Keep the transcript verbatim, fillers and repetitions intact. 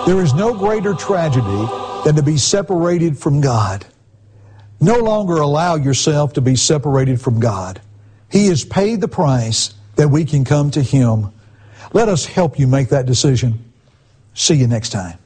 There is no greater tragedy than to be separated from God. No longer allow yourself to be separated from God. He has paid the price that we can come to Him. Let us help you make that decision. See you next time.